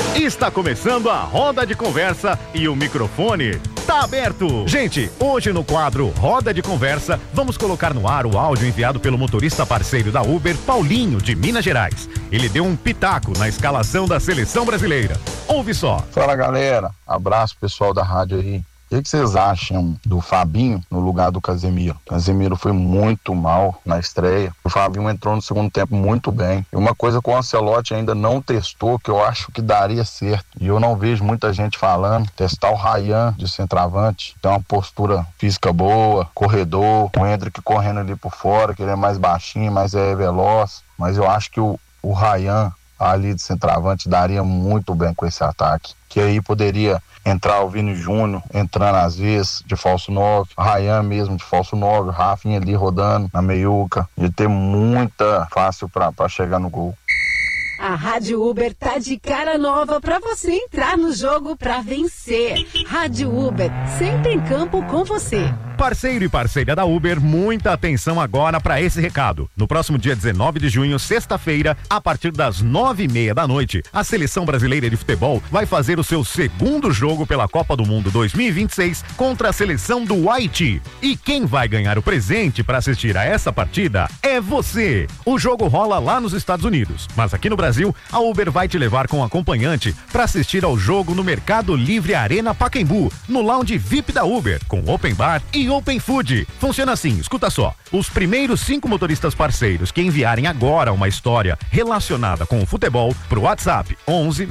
Está começando a roda de conversa e o microfone tá aberto. Gente, hoje no quadro Roda de Conversa, vamos colocar no ar o áudio enviado pelo motorista parceiro da Uber, Paulinho, de Minas Gerais. Ele deu um pitaco na escalação da seleção brasileira. Ouve só. Fala, galera. Abraço, pessoal da rádio aí. O que vocês acham do Fabinho no lugar do Casemiro? O Casemiro foi muito mal na estreia. O Fabinho entrou no segundo tempo muito bem. E uma coisa que o Ancelotti ainda não testou, que eu acho que daria certo, e eu não vejo muita gente falando, testar o Ryan de centroavante. Tem uma postura física boa, corredor, o Endrick correndo ali por fora, que ele é mais baixinho, mas é veloz. Mas eu acho que o Ryan ali de centroavante daria muito bem com esse ataque. Que aí poderia entrar o Vini Júnior, entrando às vezes de falso 9, o Ryan mesmo de falso 9, o Rafinha ali rodando na meiuca, ia ter muita fácil para chegar no gol. A Rádio Uber tá de cara nova para você entrar no jogo para vencer. Rádio Uber, sempre em campo com você. Parceiro e parceira da Uber, muita atenção agora para esse recado. No próximo dia 19 de junho, sexta-feira, a partir das 9:30 da noite, a Seleção Brasileira de Futebol vai fazer o seu segundo jogo pela Copa do Mundo 2026 contra a seleção do Haiti. E quem vai ganhar o presente para assistir a essa partida é você. O jogo rola lá nos Estados Unidos, mas aqui no Brasil, a Uber vai te levar com acompanhante para assistir ao jogo no Mercado Livre Arena Pacaembu, no lounge VIP da Uber, com open bar e Open Food. Funciona assim, escuta só. Os primeiros 5 motoristas parceiros que enviarem agora uma história relacionada com o futebol pro WhatsApp 11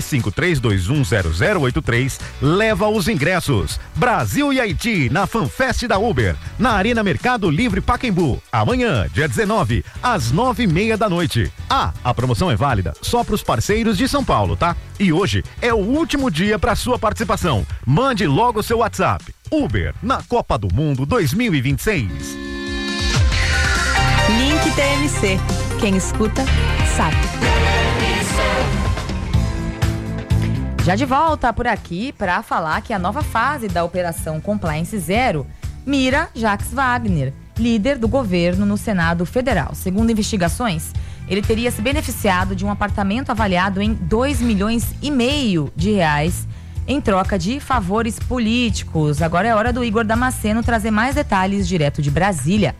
953210083 leva os ingressos. Brasil e Haiti na FanFest da Uber, na Arena Mercado Livre Pacaembu, amanhã, dia 19, às 9:30 da noite. A promoção é válida só pros parceiros de São Paulo, tá? E hoje é o último dia para sua participação. Mande logo seu WhatsApp. Uber na Copa do Mundo 2026. Link TMC. Quem escuta, sabe. Já de volta por aqui para falar que a nova fase da Operação Compliance Zero mira Jacques Wagner, líder do governo no Senado Federal. Segundo investigações, ele teria se beneficiado de um apartamento avaliado em R$2,5 milhões em troca de favores políticos. Agora é hora do Igor Damasceno trazer mais detalhes direto de Brasília.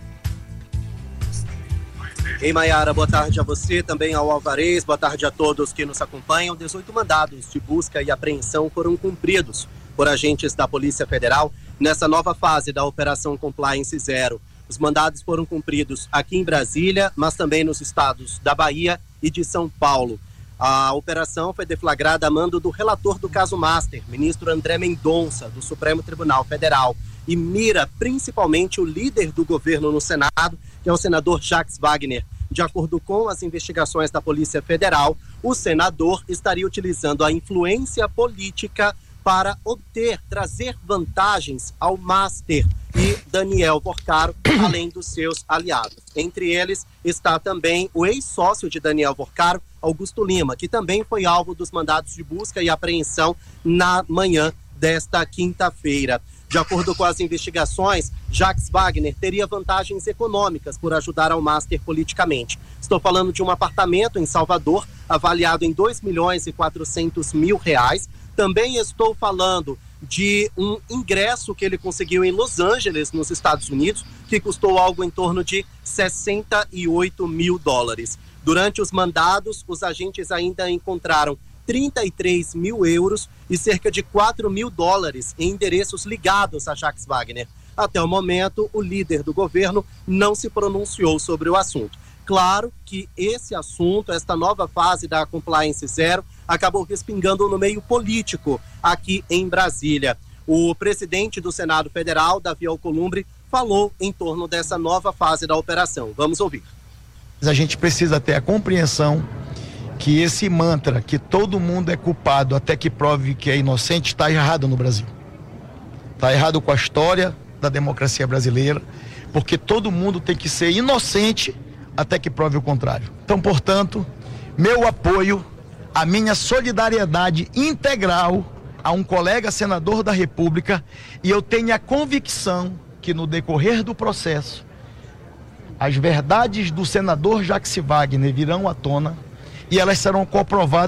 Ei, Maiara, boa tarde a você, também ao Alvarez, boa tarde a todos que nos acompanham. 18 mandados de busca e apreensão foram cumpridos por agentes da Polícia Federal nessa nova fase da Operação Compliance Zero. Os mandados foram cumpridos aqui em Brasília, mas também nos estados da Bahia e de São Paulo. A operação foi deflagrada a mando do relator do caso Master, ministro André Mendonça, do Supremo Tribunal Federal, e mira principalmente o líder do governo no Senado, que é o senador Jacques Wagner. De acordo com as investigações da Polícia Federal, o senador estaria utilizando a influência política para trazer vantagens ao Master e Daniel Porcaro, além dos seus aliados. Entre eles está também o ex-sócio de Daniel Porcaro, Augusto Lima, que também foi alvo dos mandados de busca e apreensão na manhã desta quinta-feira. De acordo com as investigações, Jacques Wagner teria vantagens econômicas por ajudar ao Master politicamente. Estou falando de um apartamento em Salvador, avaliado em R$2,4 milhões. Também estou falando de um ingresso que ele conseguiu em Los Angeles, nos Estados Unidos, que custou algo em torno de $68 mil. Durante os mandados, os agentes ainda encontraram 33 mil euros e cerca de $4 mil em endereços ligados a Jacques Wagner. Até o momento, o líder do governo não se pronunciou sobre o assunto. Claro que esse assunto, esta nova fase da Compliance Zero, acabou respingando no meio político aqui em Brasília. O presidente do Senado Federal, Davi Alcolumbre, falou em torno dessa nova fase da operação. Vamos ouvir. A gente precisa ter a compreensão que esse mantra, que todo mundo é culpado até que prove que é inocente, está errado no Brasil. Está errado com a história da democracia brasileira, porque todo mundo tem que ser inocente até que prove o contrário. Então, portanto, meu apoio, a minha solidariedade integral a um colega senador da República, e eu tenho a convicção que no decorrer do processo, as verdades do senador Jacques Wagner virão à tona e elas serão comprovadas